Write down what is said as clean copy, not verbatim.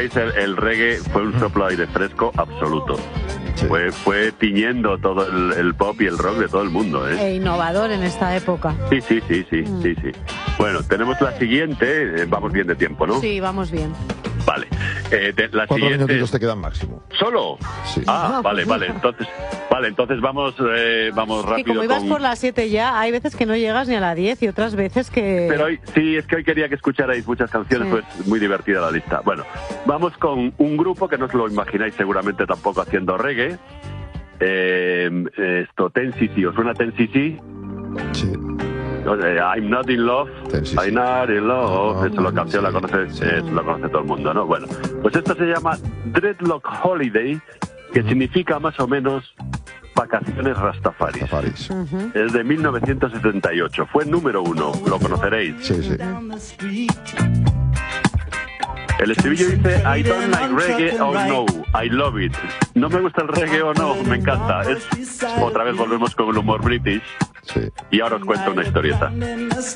sabéis, el reggae fue un soplo de aire fresco absoluto. Sí. Fue tiñendo todo el pop y el rock de todo el mundo, ¿eh? E innovador en esta época. Sí. Bueno, tenemos la siguiente. Vamos bien de tiempo, ¿no? Sí, vamos bien. Vale. La 4 siguiente... minutitos te quedan máximo. ¿Solo? Sí. Vale. Entonces vamos rápido. Y como ibas por las 7 ya, hay veces que no llegas ni a la 10 y otras veces que... Pero hoy, sí, es que hoy quería que escucharais muchas canciones, pues muy divertida la lista. Bueno, vamos con un grupo que no os lo imagináis seguramente tampoco haciendo reggae. Ten CC, ¿os suena Ten CC? Sí. I'm not in love, I'm not in love. Esa la canción la conoce todo el mundo, ¿no? Bueno, pues esto se llama Dreadlock Holiday, que significa más o menos vacaciones rastafaris. Es de 1978. Fue número 1, lo conoceréis. Sí. El estribillo dice: I don't like reggae, oh no, I love it. No me gusta el reggae, oh no, me encanta. Otra vez volvemos con el humor british. Sí. Y ahora os cuento una historieta.